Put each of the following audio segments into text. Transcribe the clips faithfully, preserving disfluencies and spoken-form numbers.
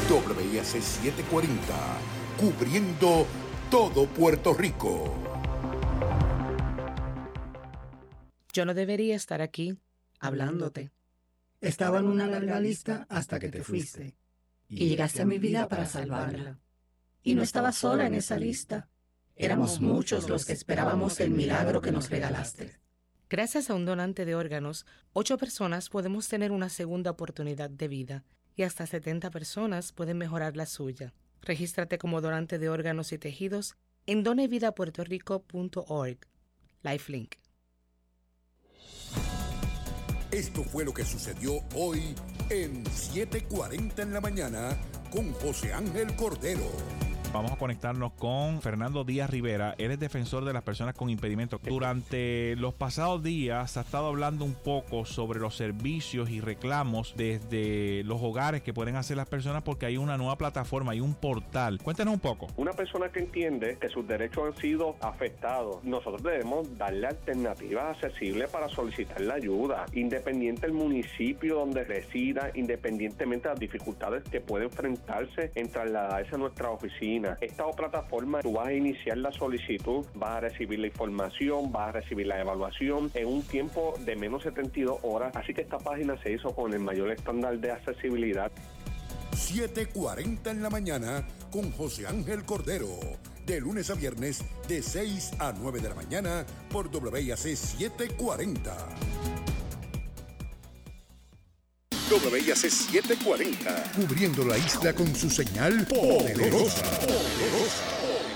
W I A C setecientos cuarenta, cubriendo todo Puerto Rico. Yo no debería estar aquí hablándote. Estaba en una larga lista hasta que te fuiste. Y llegaste a mi vida para salvarla. Y no estaba sola en esa lista. Éramos muchos los que esperábamos el milagro que nos regalaste. Gracias a un donante de órganos, ocho personas podemos tener una segunda oportunidad de vida y hasta setenta personas pueden mejorar la suya. Regístrate como donante de órganos y tejidos en done vida puerto rico punto org. Lifelink. Esto fue lo que sucedió hoy en siete cuarenta en la mañana con José Ángel Cordero. Vamos a conectarnos con Fernando Díaz Rivera. Él es defensor de las personas con impedimentos. Durante los pasados días se ha estado hablando un poco sobre los servicios y reclamos desde los hogares que pueden hacer las personas porque hay una nueva plataforma, hay un portal. Cuéntanos un poco. Una persona que entiende que sus derechos han sido afectados, nosotros debemos darle alternativas accesibles para solicitar la ayuda, independiente del municipio donde resida, independientemente de las dificultades que puede enfrentarse en trasladarse a nuestra oficina. Esta plataforma, tú vas a iniciar la solicitud, vas a recibir la información, vas a recibir la evaluación en un tiempo de menos setenta y dos horas, así que esta página se hizo con el mayor estándar de accesibilidad. siete cuarenta en la mañana con José Ángel Cordero, de lunes a viernes de seis a nueve de la mañana por W I A C setecientos cuarenta. W I A C setecientos cuarenta, cubriendo la isla con su señal poderosa. Poderosa.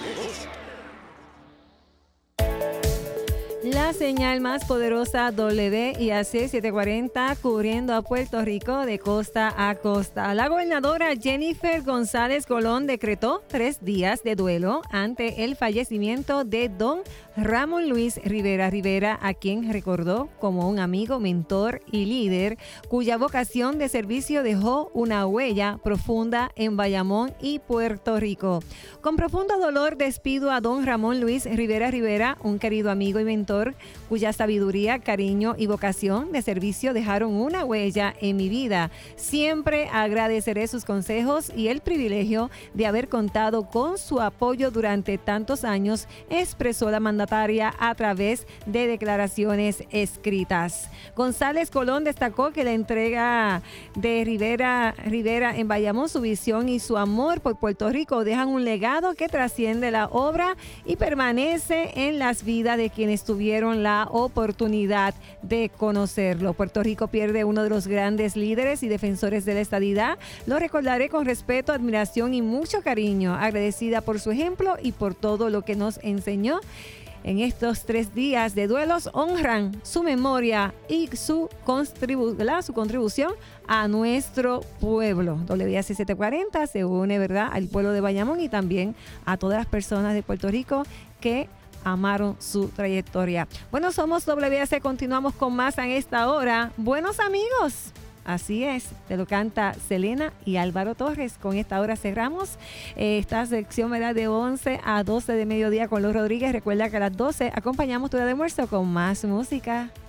La señal más poderosa W I A C setecientos cuarenta cubriendo a Puerto Rico de costa a costa. La gobernadora Jennifer González Colón decretó tres días de duelo ante el fallecimiento de don Ramón Luis Rivera Rivera, a quien recordó como un amigo, mentor y líder, cuya vocación de servicio dejó una huella profunda en Bayamón y Puerto Rico. Con profundo dolor despido a don Ramón Luis Rivera Rivera, un querido amigo y mentor, cuya sabiduría, cariño y vocación de servicio dejaron una huella en mi vida. Siempre agradeceré sus consejos y el privilegio de haber contado con su apoyo durante tantos años, expresó la mandataria a través de declaraciones escritas. González Colón destacó que la entrega de Rivera Rivera en Bayamón, su visión y su amor por Puerto Rico dejan un legado que trasciende la obra y permanece en las vidas de quienes tuvieron la oportunidad de conocerlo. Puerto Rico pierde uno de los grandes líderes y defensores de la estadidad. Lo recordaré con respeto, admiración y mucho cariño, agradecida por su ejemplo y por todo lo que nos enseñó. En estos tres días de duelos honran su memoria y su, contribu- su contribución a nuestro pueblo. W I A C setecientos cuarenta se une, ¿verdad?, al pueblo de Bayamón y también a todas las personas de Puerto Rico que amaron su trayectoria. Bueno, somos W I A C, continuamos con más en esta hora. Buenos amigos. Así es, te lo canta Selena y Álvaro Torres. Con esta hora cerramos eh, esta sección, ¿verdad?, de once a doce de mediodía con Los Rodríguez. Recuerda que a las doce acompañamos tu hora de almuerzo con más música.